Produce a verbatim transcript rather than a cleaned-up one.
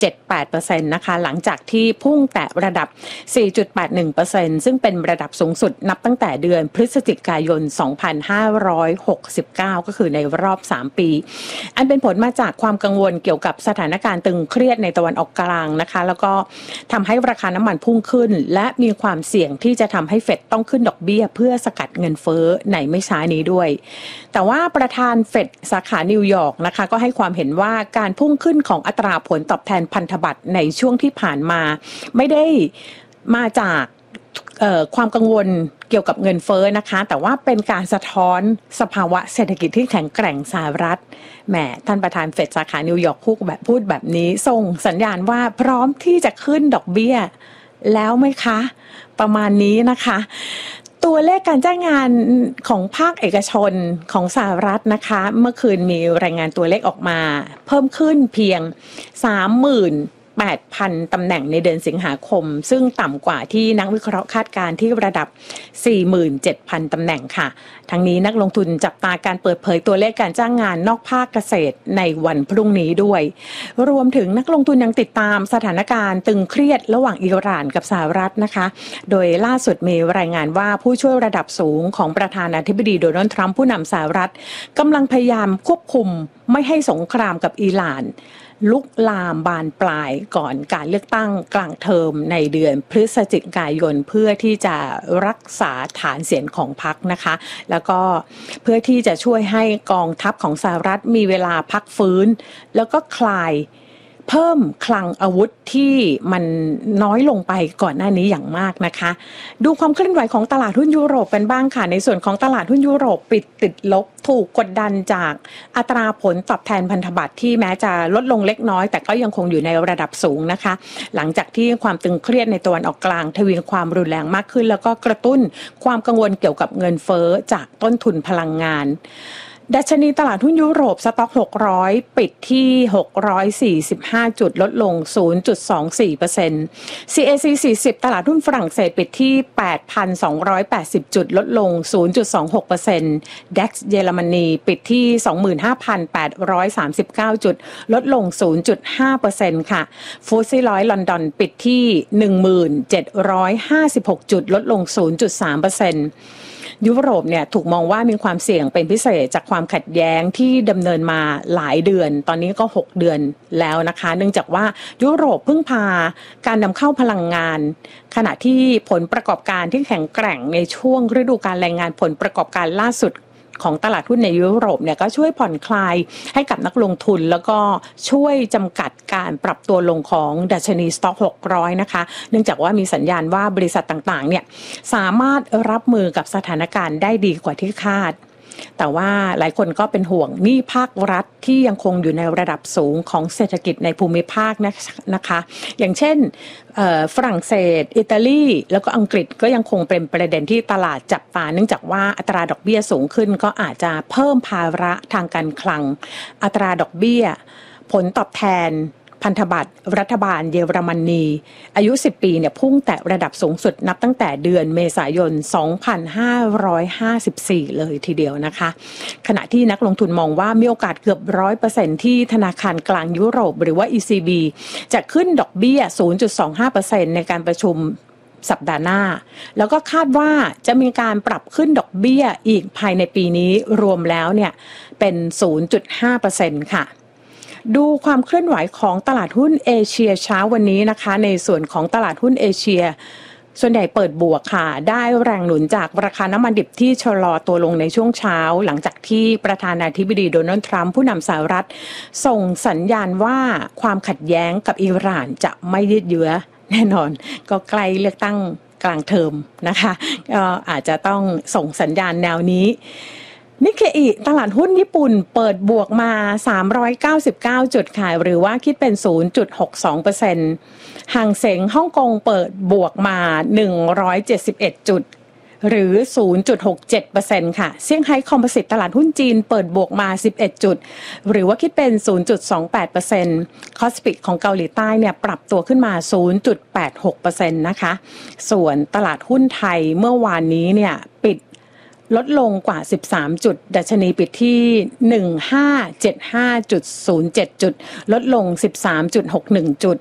เจ็ด แปดเปอร์เซ็นต์ นะคะหลังจากที่พุ่งแตะระดับ สี่จุดแปดหนึ่งเปอร์เซ็นต์ ซึ่งเป็นระดับสูงสุดนับตั้งแต่เดือนพฤศจิกายน สองพันห้าร้อยหกสิบเก้า ก็คือในรอบ สาม ปีอันเป็นผลมาจากความกังวลเกี่ยวกับสถานการณ์ตึงเครียดในตะวันออกกลางนะคะแล้วก็ทำให้ราคาน้ำมันพุ่งขึ้นและมีความเสี่ยงที่จะทำให้เฟดต้องขึ้นดอกเบี้ยเพื่อสกัดเงินเฟ้อในไม่ช้านี้ด้วยแต่ว่าประธานเฟดสาขานิวยอร์กนะคะก็ให้ความเห็นว่าการพุ่งขึ้นของอัตราผลตอบแทนพันธบัตรในช่วงที่ผ่านมาไม่ได้มาจากความกังวลเกี่ยวกับเงินเฟ้อนะคะแต่ว่าเป็นการสะท้อนสภาวะเศรษฐกิจที่แข็งแกร่งสหรัฐแหมท่านประธานเฟดสาขานิวยอร์กพูดแบบพูดแบบนี้ส่งสัญญาณว่าพร้อมที่จะขึ้นดอกเบี้ยแล้วไหมคะประมาณนี้นะคะตัวเลขการจ้างงานของภาคเอกชนของสหรัฐนะคะเมื่อคืนมีรายงานตัวเลขออกมาเพิ่มขึ้นเพียง สามหมื่นแปดพัน ตำแหน่งในเดือนสิงหาคมซึ่งต่ำกว่าที่นักวิเคราะห์คาดการณ์ที่ระดับ สี่หมื่นเจ็ดพัน ตำแหน่งค่ะทั้งนี้นักลงทุนจับตาการเปิดเผยตัวเลขการจ้างงานนอกภาคเกษตรในวันพรุ่งนี้ด้วยรวมถึงนักลงทุนยังติดตามสถานการณ์ตึงเครียดระหว่างอิหร่านกับสหรัฐนะคะโดยล่าสุดมีรายงานว่าผู้ช่วยระดับสูงของประธานาธิบดีโดนัลด์ทรัมป์ผู้นำสหรัฐกำลังพยายามควบคุมไม่ให้สงครามกับอิหร่านลุกลามบานปลายก่อนการเลือกตั้งกลางเทอมในเดือนพฤศจิกายนเพื่อที่จะรักษาฐานเสียงของพรรคนะคะแล้วก็เพื่อที่จะช่วยให้กองทัพของสหรัฐมีเวลาพักฟื้นแล้วก็คลายเพิ่มคลังอาวุธที่มันน้อยลงไปก่อนหน้านี้อย่างมากนะคะดูความเคลื่อนไหวของตลาดหุ้นยุโรปกันบ้างค่ะในส่วนของตลาดหุ้นยุโรปปิดติดลบถูกกดดันจากอัตราผลตอบแทนพันธบัตรที่แม้จะลดลงเล็กน้อยแต่ก็ยังคงอยู่ในระดับสูงนะคะหลังจากที่ความตึงเครียดในตะวันออกกลางทวีความรุนแรงมากขึ้นแล้วก็กระตุ้นความกังวลเกี่ยวกับเงินเฟ้อจากต้นทุนพลังงานดัชนีตลาดหุ้นยุโรปสต็อกหกร้อยปิดที่หกร้อยสี่สิบห้าจุดลดลง ศูนย์จุดสองสี่เปอร์เซ็นต์ ซี เอ ซี สี่สิบตลาดหุ้นฝรั่งเศสปิดที่ แปดพันสองร้อยแปดสิบ จุดลดลง ศูนย์จุดสองหกเปอร์เซ็นต์ ดัค เยอรมนีปิดที่ สองหมื่นห้าพันแปดร้อยสามสิบเก้า จุดลดลง ศูนย์จุดห้าเปอร์เซ็นต์ ค่ะฟุตซี่ร้อยลอนดอนปิดที่ หนึ่งหมื่นเจ็ดร้อยห้าสิบหก จุดลดลง ศูนย์จุดสามเปอร์เซ็นต์ยุโรปเนี่ยถูกมองว่ามีความเสี่ยงเป็นพิเศษจากความขัดแย้งที่ดำเนินมาหลายเดือนตอนนี้ก็หกเดือนแล้วนะคะเนื่องจากว่ายุโรปพึ่งพาการนำเข้าพลังงานขณะที่ผลประกอบการที่แข็งแกร่งในช่วงฤดูการรายงานผลประกอบการล่าสุดของตลาดหุ้นในยุโรปเนี่ยก็ช่วยผ่อนคลายให้กับนักลงทุนแล้วก็ช่วยจำกัดการปรับตัวลงของดัชนีสต็อกหกร้อยนะคะเนื่องจากว่ามีสัญญาณว่าบริษัทต่างๆเนี่ยสามารถรับมือกับสถานการณ์ได้ดีกว่าที่คาดแต่ว่าหลายคนก็เป็นห่วงหนี้ภาครัฐที่ยังคงอยู่ในระดับสูงของเศรษฐกิจในภูมิภาคนะคะอย่างเช่นฝรั่งเศสอิตาลีแล้วก็อังกฤษก็ยังคงเป็นประเด็นที่ตลาดจับตาเนื่องจากว่าอัตราดอกเบี้ยสูงขึ้นก็อาจจะเพิ่มภาระทางการคลังอัตราดอกเบี้ยผลตอบแทนพันธบัตรรัฐบาลเยอรมนีอายุสิบปีเนี่ยพุ่งแตะระดับสูงสุดนับตั้งแต่เดือนเมษายนสองพันห้าร้อยห้าสิบสี่เลยทีเดียวนะคะขณะที่นักลงทุนมองว่ามีโอกาสเกือบ ร้อยเปอร์เซ็นต์ ที่ธนาคารกลางยุโรปหรือว่า อี ซี บี จะขึ้นดอกเบี้ย ศูนย์จุดสองห้าเปอร์เซ็นต์ ในการประชุมสัปดาห์หน้าแล้วก็คาดว่าจะมีการปรับขึ้นดอกเบี้ยอีกภายในปีนี้รวมแล้วเนี่ยเป็น ศูนย์จุดห้าเปอร์เซ็นต์ ค่ะดูความเคลื่อนไหวของตลาดหุ้นเอเชียเช้าวันนี้นะคะในส่วนของตลาดหุ้นเอเชียส่วนใหญ่เปิดบวกค่ะได้แรงหนุนจากราคาน้ำมันดิบที่ชะลอตัวลงในช่วงเช้าหลังจากที่ประธานาธิบดีโดนัลด์ทรัมป์ผู้นำสหรัฐส่งสัญญาณว่าความขัดแย้งกับอิหร่านจะไม่ยืดเยื้อแน่นอนก็ใกล้เลือกตั้งกลางเทอมนะคะก็อาจจะต้องส่งสัญญาณแนวนี้นิเคอิตลาดหุ้นญี่ปุ่นเปิดบวกมาสามร้อยเก้าสิบเก้าจุดขายหรือว่าคิดเป็น ศูนย์จุดหกสองเปอร์เซ็นต์ ห่างเส็งฮ่องกงเปิดบวกมาหนึ่งร้อยเจ็ดสิบเอ็ดจุดหรือ ศูนย์จุดหกเจ็ดเปอร์เซ็นต์ ค่ะเซี่ยงไฮ้คอมโพสิตตลาดหุ้นจีนเปิดบวกมาสิบเอ็ดจุดหรือว่าคิดเป็น ศูนย์จุดสองแปดเปอร์เซ็นต์ คอสปิของเกาหลีใต้เนี่ยปรับตัวขึ้นมา ศูนย์จุดแปดหกเปอร์เซ็นต์ นะคะส่วนตลาดหุ้นไทยเมื่อวานนี้เนี่ยปิดลดลงกว่าสิบสามจุดดัชนีปิดที่ หนึ่งพันห้าร้อยเจ็ดสิบห้าจุดศูนย์เจ็ด จุดลดลง สิบสามจุดหกหนึ่ง จุด